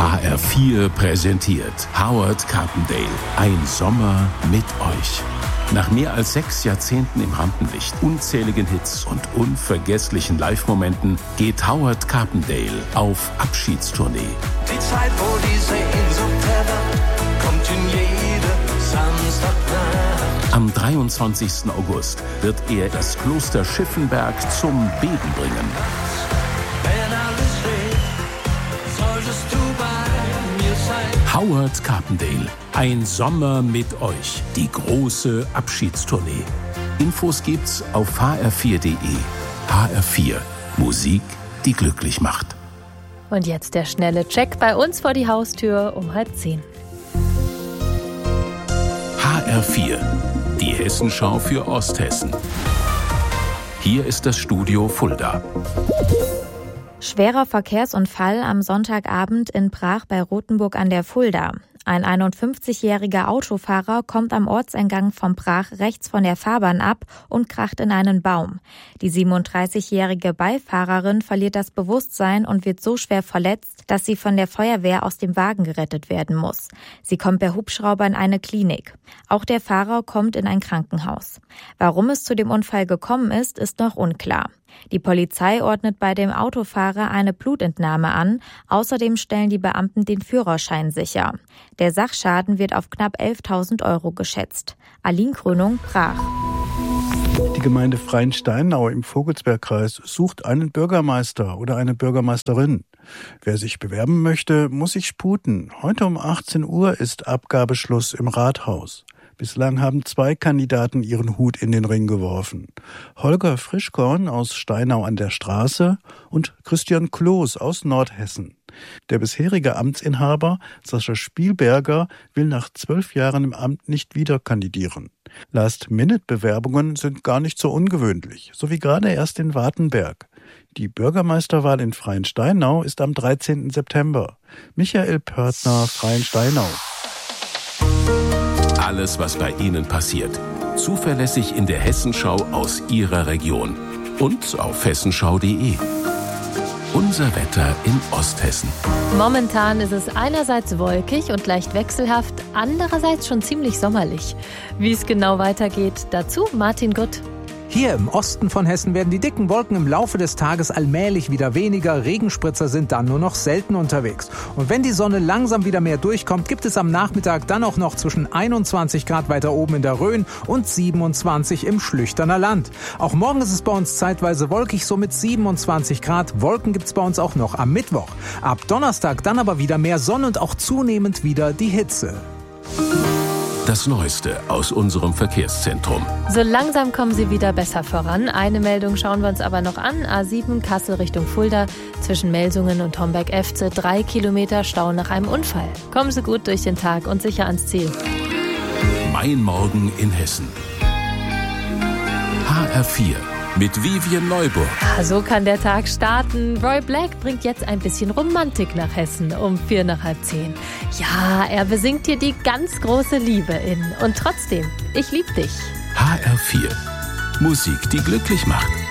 HR4 präsentiert Howard Carpendale. Ein Sommer mit euch. Nach mehr als 6 Jahrzehnten im Rampenlicht, unzähligen Hits und unvergesslichen Live-Momenten geht Howard Carpendale auf Abschiedstournee. Die Zeit, wo die Sehnsucht erwacht, kommt in jede Samstagnacht. Am 23. August wird er das Kloster Schiffenberg zum Beben bringen. Wenn alles steht, solltest du bei mir sein. Howard Carpendale. Ein Sommer mit euch. Die große Abschiedstournee. Infos gibt's auf hr4.de. HR4. Musik, die glücklich macht. Und jetzt der schnelle Check bei uns vor die Haustür um 9:30. HR4. Die Hessenschau für Osthessen. Hier ist das Studio Fulda. Schwerer Verkehrsunfall am Sonntagabend in Brach bei Rothenburg an der Fulda. Ein 51-jähriger Autofahrer kommt am Ortseingang von Brach rechts von der Fahrbahn ab und kracht in einen Baum. Die 37-jährige Beifahrerin verliert das Bewusstsein und wird so schwer verletzt, dass sie von der Feuerwehr aus dem Wagen gerettet werden muss. Sie kommt per Hubschrauber in eine Klinik. Auch der Fahrer kommt in ein Krankenhaus. Warum es zu dem Unfall gekommen ist, ist noch unklar. Die Polizei ordnet bei dem Autofahrer eine Blutentnahme an. Außerdem stellen die Beamten den Führerschein sicher. Der Sachschaden wird auf knapp 11.000 Euro geschätzt. Aline Krönung, Brach. Die Gemeinde Freiensteinau im Vogelsbergkreis sucht einen Bürgermeister oder eine Bürgermeisterin. Wer sich bewerben möchte, muss sich sputen. Heute um 18 Uhr ist Abgabeschluss im Rathaus. Bislang haben 2 Kandidaten ihren Hut in den Ring geworfen. Holger Frischkorn aus Steinau an der Straße und Christian Kloß aus Nordhessen. Der bisherige Amtsinhaber, Sascha Spielberger, will nach 12 Jahren im Amt nicht wieder kandidieren. Last-Minute-Bewerbungen sind gar nicht so ungewöhnlich, so wie gerade erst in Wartenberg. Die Bürgermeisterwahl in Freiensteinau ist am 13. September. Michael Pörtner, Freiensteinau. Alles, was bei Ihnen passiert. Zuverlässig in der Hessenschau aus Ihrer Region. Und auf hessenschau.de. Unser Wetter in Osthessen. Momentan ist es einerseits wolkig und leicht wechselhaft, andererseits schon ziemlich sommerlich. Wie es genau weitergeht, dazu Martin Gutt. Hier im Osten von Hessen werden die dicken Wolken im Laufe des Tages allmählich wieder weniger. Regenspritzer sind dann nur noch selten unterwegs. Und wenn die Sonne langsam wieder mehr durchkommt, gibt es am Nachmittag dann auch noch zwischen 21 Grad weiter oben in der Rhön und 27 im Schlüchterner Land. Auch morgen ist es bei uns zeitweise wolkig, so mit 27 Grad. Wolken gibt es bei uns auch noch am Mittwoch. Ab Donnerstag dann aber wieder mehr Sonne und auch zunehmend wieder die Hitze. Das Neueste aus unserem Verkehrszentrum. So langsam kommen sie wieder besser voran. Eine Meldung schauen wir uns aber noch an. A7 Kassel Richtung Fulda. Zwischen Melsungen und Homberg-Efze 3 Kilometer Stau nach einem Unfall. Kommen Sie gut durch den Tag und sicher ans Ziel. Mein Morgen in Hessen. HR4 mit Vivian Neuburg. So kann der Tag starten. Roy Black bringt jetzt ein bisschen Romantik nach Hessen um 9:45. Ja, er besingt hier die ganz große Liebe in Und trotzdem, ich lieb dich. HR4. Musik, die glücklich macht.